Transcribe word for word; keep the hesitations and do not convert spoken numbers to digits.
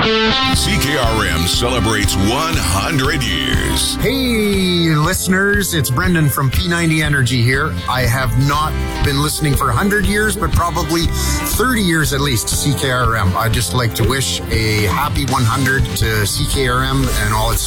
C K R M celebrates one hundred years. Hey, listeners, it's Brendan from P ninety Energy here. I have not been listening for one hundred years, but probably thirty years at least to C K R M. I'd just like to wish a happy one hundred to C K R M and all its